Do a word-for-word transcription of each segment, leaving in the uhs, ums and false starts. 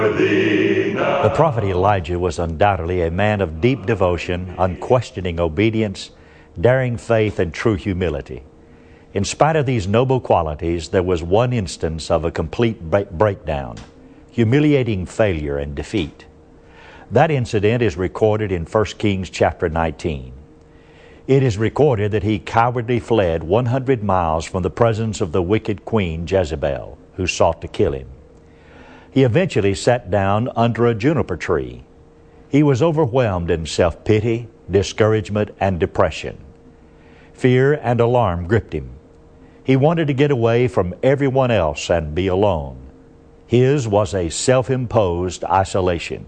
The prophet Elijah was undoubtedly a man of deep devotion, unquestioning obedience, daring faith, and true humility. In spite of these noble qualities, there was one instance of a complete breakdown, humiliating failure and defeat. That incident is recorded in First Kings chapter nineteen. It is recorded that he cowardly fled one hundred miles from the presence of the wicked queen Jezebel, who sought to kill him. He eventually sat down under a juniper tree. He was overwhelmed in self-pity, discouragement, and depression. Fear and alarm gripped him. He wanted to get away from everyone else and be alone. His was a self-imposed isolation.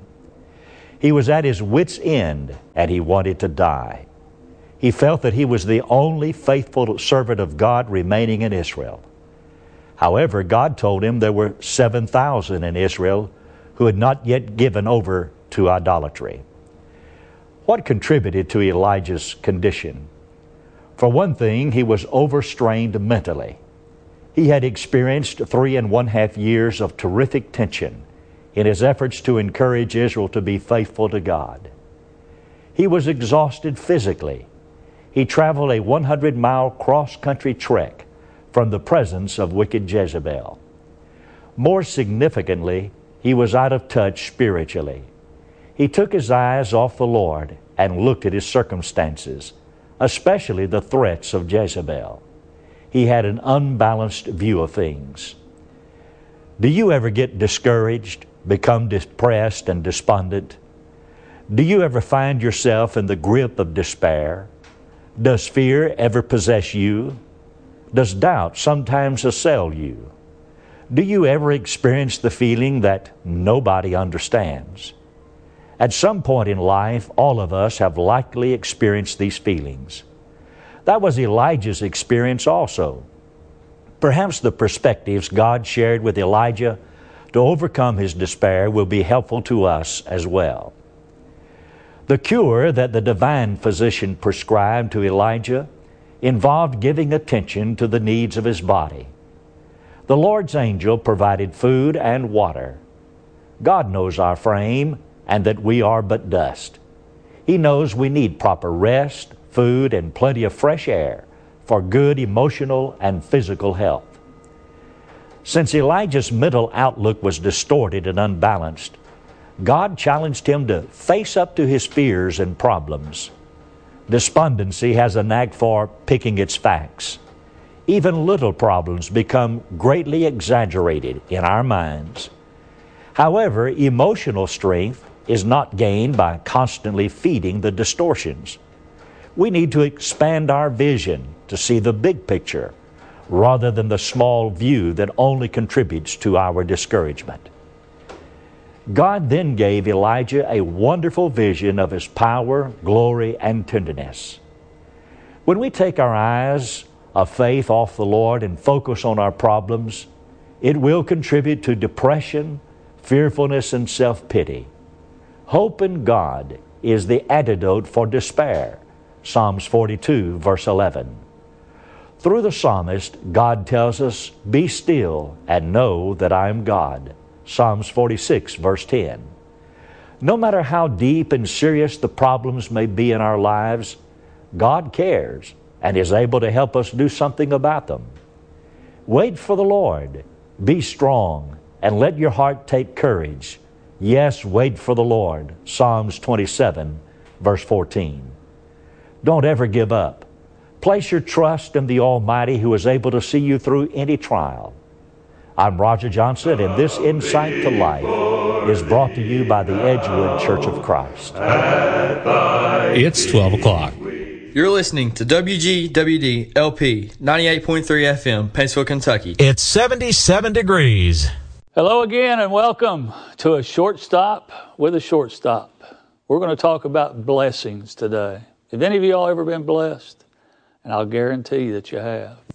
He was at his wit's end, and he wanted to die. He felt that he was the only faithful servant of God remaining in Israel. However, God told him there were seven thousand in Israel who had not yet given over to idolatry. What contributed to Elijah's condition? For one thing, he was overstrained mentally. He had experienced three and one half years of terrific tension in his efforts to encourage Israel to be faithful to God. He was exhausted physically. He traveled a one hundred mile cross-country trek from the presence of wicked Jezebel. More significantly, he was out of touch spiritually. He took his eyes off the Lord and looked at his circumstances, especially the threats of Jezebel. He had an unbalanced view of things. Do you ever get discouraged, become depressed and despondent? Do you ever find yourself in the grip of despair? Does fear ever possess you? Does doubt sometimes assail you? Do you ever experience the feeling that nobody understands? At some point in life, all of us have likely experienced these feelings. That was Elijah's experience also. Perhaps the perspectives God shared with Elijah to overcome his despair will be helpful to us as well. The cure that the divine physician prescribed to Elijah involved giving attention to the needs of his body. The Lord's angel provided food and water. God knows our frame and that we are but dust. He knows we need proper rest, food, and plenty of fresh air for good emotional and physical health. Since Elijah's mental outlook was distorted and unbalanced, God challenged him to face up to his fears and problems. Despondency has a knack for picking its facts. Even little problems become greatly exaggerated in our minds. However, emotional strength is not gained by constantly feeding the distortions. We need to expand our vision to see the big picture rather than the small view that only contributes to our discouragement. God then gave Elijah a wonderful vision of His power, glory, and tenderness. When we take our eyes of faith off the Lord and focus on our problems, it will contribute to depression, fearfulness, and self-pity. Hope in God is the antidote for despair. Psalms forty-two, verse eleven. Through the psalmist, God tells us, "Be still and know that I am God." Psalms forty-six, verse ten. No matter how deep and serious the problems may be in our lives, God cares and is able to help us do something about them. Wait for the Lord. Be strong and let your heart take courage. Yes, wait for the Lord. Psalms twenty-seven, verse fourteen. Don't ever give up. Place your trust in the Almighty who is able to see you through any trial. I'm Roger Johnson, and this Insight to Life is brought to you by the Edgewood Church of Christ. It's twelve o'clock. You're listening to W G W D L P ninety-eight point three F M, Paintsville, Kentucky. It's seventy-seven degrees. Hello again, and welcome to a short stop with a short stop. We're going to talk about blessings today. Have any of y'all ever been blessed? And I'll guarantee you that you have.